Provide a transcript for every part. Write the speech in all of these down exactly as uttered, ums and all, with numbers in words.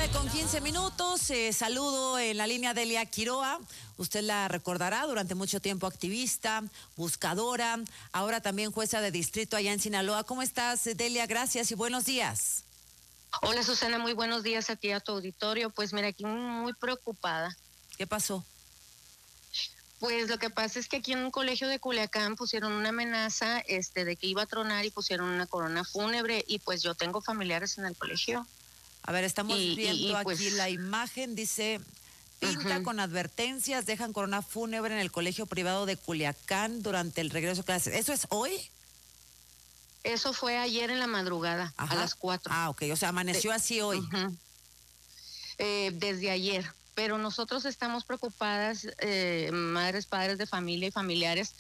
nueve con quince minutos, eh, saludo en la línea Delia Quiroa. Usted la recordará, durante mucho tiempo activista, buscadora, ahora también jueza de distrito allá en Sinaloa. ¿Cómo estás, Delia? Gracias y buenos días. Hola, Susana, muy buenos días a ti y a tu auditorio. Pues mira, aquí muy preocupada. ¿Qué pasó? Pues lo que pasa es que aquí en un colegio de Culiacán pusieron una amenaza este, de que iba a tronar y pusieron una corona fúnebre, y pues yo tengo familiares en el colegio. A ver, estamos y, viendo y, y, aquí pues, la imagen, dice, pinta uh-huh. con advertencias, dejan corona fúnebre en el colegio privado de Culiacán durante el regreso a clases. ¿Eso es hoy? Eso fue ayer en la madrugada, Ajá. a las cuatro. Ah, ok, o sea, amaneció de, así hoy. Uh-huh. eh, desde ayer. Pero nosotros estamos preocupadas, eh, madres, padres de familia y familiares,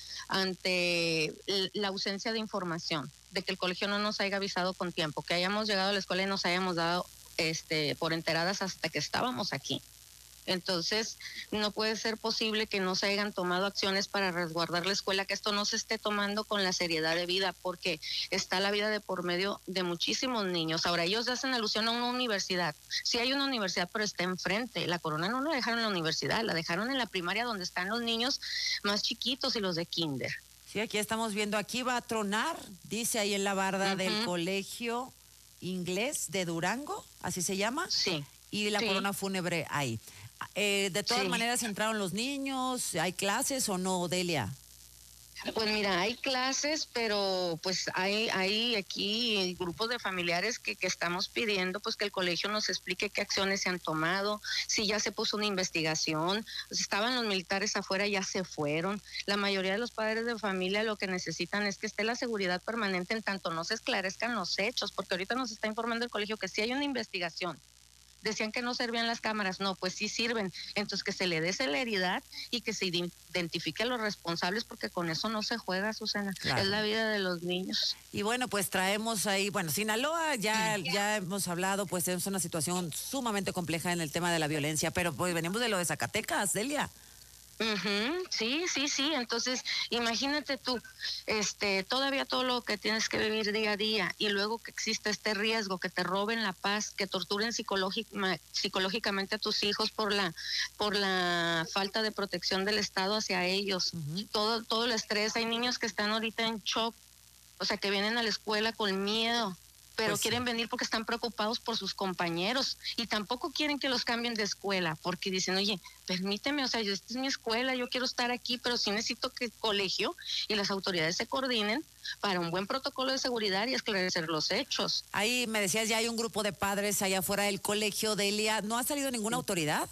ante la ausencia de información, de que el colegio no nos haya avisado con tiempo, que hayamos llegado a la escuela y nos hayamos dado este, por enteradas hasta que estábamos aquí. Entonces, no puede ser posible que no se hayan tomado acciones para resguardar la escuela, que esto no se esté tomando con la seriedad de vida, porque está la vida de por medio de muchísimos niños. Ahora, ellos hacen alusión a una universidad. Sí hay una universidad, pero está enfrente. La corona no la dejaron en la universidad, la dejaron en la primaria, donde están los niños más chiquitos y los de kinder. Sí, aquí estamos viendo, aquí va a tronar, dice ahí en la barda uh-huh. del colegio inglés de Durango, ¿así se llama? Sí. Y la sí. corona fúnebre ahí. Eh, de todas sí. maneras, ¿entraron los niños? ¿Hay clases o no, Delia? Pues mira, hay clases, pero pues hay hay aquí grupos de familiares que, que estamos pidiendo pues que el colegio nos explique qué acciones se han tomado, si ya se puso una investigación. Pues estaban los militares afuera, ya se fueron. La mayoría de los padres de familia lo que necesitan es que esté la seguridad permanente en tanto no se esclarezcan los hechos, porque ahorita nos está informando el colegio que sí hay una investigación. Decían que no servían las cámaras, no, pues sí sirven, entonces que se le dé celeridad y que se identifique a los responsables, porque con eso no se juega, Susana, claro. Es la vida de los niños. Y bueno, pues traemos ahí, bueno, Sinaloa ya, sí. ya hemos hablado, pues es una situación sumamente compleja en el tema de la violencia, pero pues venimos de lo de Zacatecas, Delia. Uh-huh. Sí, sí, sí, entonces imagínate tú, este, todavía todo lo que tienes que vivir día a día, y luego que existe este riesgo, que te roben la paz, que torturen psicológica, psicológicamente a tus hijos por la, por la falta de protección del Estado hacia ellos, uh-huh. todo, todo el estrés. Hay niños que están ahorita en shock, o sea, que vienen a la escuela con miedo, pero pues quieren sí. venir porque están preocupados por sus compañeros, y tampoco quieren que los cambien de escuela, porque dicen, oye, permíteme, o sea, yo, esta es mi escuela, yo quiero estar aquí, pero sí necesito que el colegio y las autoridades se coordinen para un buen protocolo de seguridad y esclarecer los hechos. Ahí me decías, ya hay un grupo de padres allá afuera del colegio, Delia, ¿no ha salido ninguna sí. autoridad?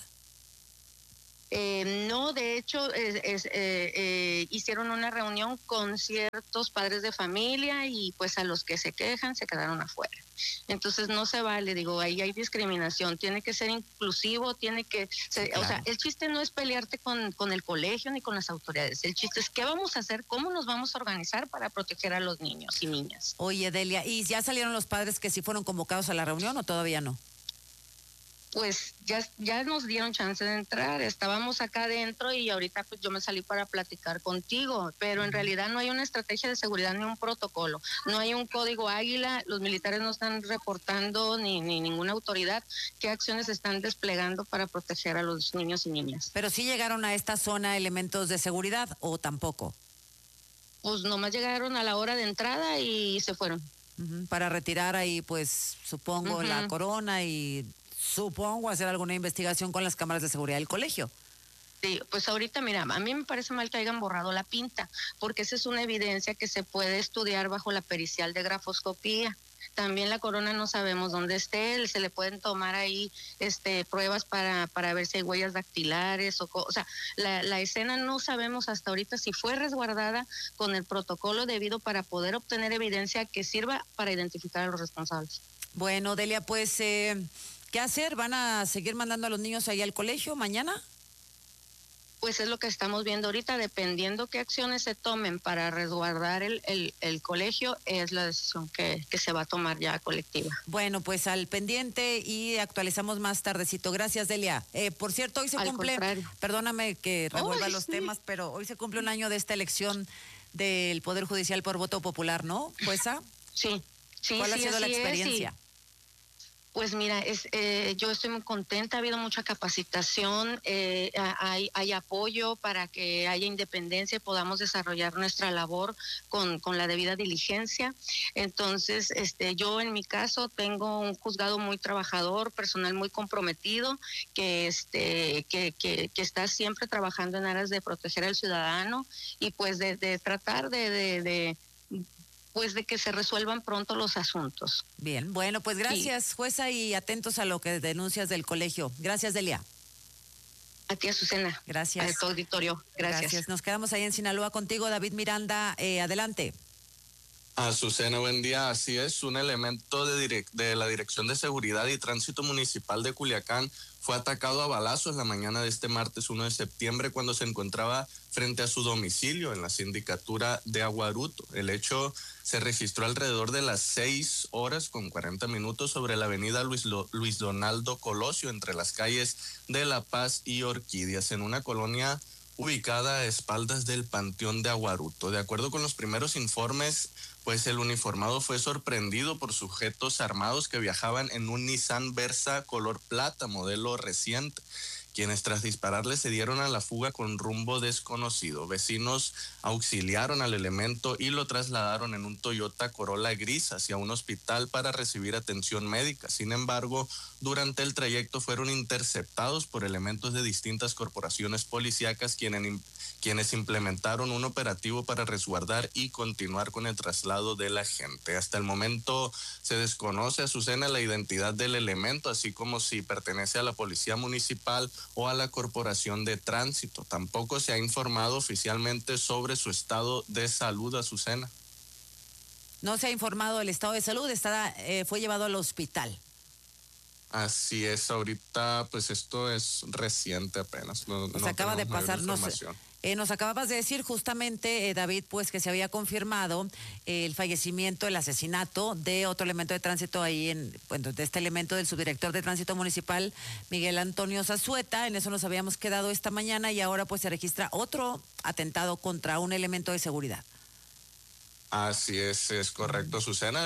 Eh, no, de hecho, es, es, eh, eh, hicieron una reunión con ciertos padres de familia, y pues a los que se quejan se quedaron afuera. Entonces no se vale, digo, ahí hay discriminación, tiene que ser inclusivo, tiene que ser, claro. O sea, el chiste no es pelearte con, con el colegio ni con las autoridades, el chiste es qué vamos a hacer, cómo nos vamos a organizar para proteger a los niños y niñas. Oye, Delia, ¿y ya salieron los padres que sí fueron convocados a la reunión o todavía no? Pues ya, ya nos dieron chance de entrar, estábamos acá adentro y ahorita pues yo me salí para platicar contigo, pero en realidad no hay una estrategia de seguridad ni un protocolo, no hay un código águila, los militares no están reportando ni, ni ninguna autoridad qué acciones están desplegando para proteger a los niños y niñas. ¿Pero sí llegaron a esta zona elementos de seguridad o tampoco? Pues nomás llegaron a la hora de entrada y se fueron. Uh-huh, para retirar ahí pues supongo uh-huh. la corona y... Supongo hacer alguna investigación con las cámaras de seguridad del colegio. Sí, pues ahorita mira, a mí me parece mal que hayan borrado la pinta, porque esa es una evidencia que se puede estudiar bajo la pericial de grafoscopía. También la corona no sabemos dónde esté, se le pueden tomar ahí este pruebas para para ver si hay huellas dactilares o o sea, la, la escena no sabemos hasta ahorita si fue resguardada con el protocolo debido para poder obtener evidencia que sirva para identificar a los responsables. Bueno, Delia, pues eh, ¿qué hacer? ¿Van a seguir mandando a los niños ahí al colegio mañana? Pues es lo que estamos viendo ahorita, dependiendo qué acciones se tomen para resguardar el, el, el colegio, es la decisión que, que se va a tomar ya colectiva. Bueno, pues al pendiente y actualizamos más tardecito. Gracias, Delia. Eh, por cierto, hoy se al cumple, contrario. Perdóname que revuelva Ay, los sí. temas, pero hoy se cumple un año de esta elección del Poder Judicial por voto popular, ¿no, jueza? Sí, sí, ¿Cuál sí, ha sido la experiencia? Es, Pues mira, es, eh, yo estoy muy contenta, ha habido mucha capacitación, eh, hay, hay apoyo para que haya independencia y podamos desarrollar nuestra labor con, con la debida diligencia. Entonces, este, yo en mi caso tengo un juzgado muy trabajador, personal muy comprometido, que, este, que, que, que está siempre trabajando en aras de proteger al ciudadano y pues de, de tratar de, de, de pues de que se resuelvan pronto los asuntos. Bien, bueno, pues gracias, sí. Jueza, y atentos a lo que denuncias del colegio. Gracias, Delia. A ti, Azucena. Gracias. A tu auditorio. Gracias. Gracias. Nos quedamos ahí en Sinaloa contigo, David Miranda. Eh, adelante. Azucena, buen día. Así es, un elemento de, direct, de la Dirección de Seguridad y Tránsito Municipal de Culiacán fue atacado a balazos la mañana de este martes uno de septiembre cuando se encontraba frente a su domicilio en la sindicatura de Aguaruto. El hecho se registró alrededor de las seis horas con cuarenta minutos sobre la avenida Luis, Lo, Luis Donaldo Colosio, entre las calles de La Paz y Orquídeas, en una colonia ubicada a espaldas del Panteón de Aguaruto. De acuerdo con los primeros informes, pues el uniformado fue sorprendido por sujetos armados que viajaban en un Nissan Versa color plata, modelo reciente, quienes tras dispararle se dieron a la fuga con rumbo desconocido. Vecinos auxiliaron al elemento y lo trasladaron en un Toyota Corolla gris hacia un hospital para recibir atención médica. Sin embargo, durante el trayecto fueron interceptados por elementos de distintas corporaciones policíacas quienes, quienes implementaron un operativo para resguardar y continuar con el traslado de la gente. Hasta el momento se desconoce, Azucena, la identidad del elemento, así como si pertenece a la Policía Municipal o a la Corporación de Tránsito. Tampoco se ha informado oficialmente sobre su estado de salud, Azucena. No se ha informado del estado de salud, está, eh, fue llevado al hospital. Así es, ahorita pues esto es reciente apenas. No, nos no acaba de pasar, nos, eh, nos acababas de decir justamente, eh, David, pues que se había confirmado eh, el fallecimiento, el asesinato de otro elemento de tránsito ahí, en, bueno, de este elemento del subdirector de tránsito municipal, Miguel Antonio Zazueta. En eso nos habíamos quedado esta mañana y ahora pues se registra otro atentado contra un elemento de seguridad. Así es, es correcto, Azucena.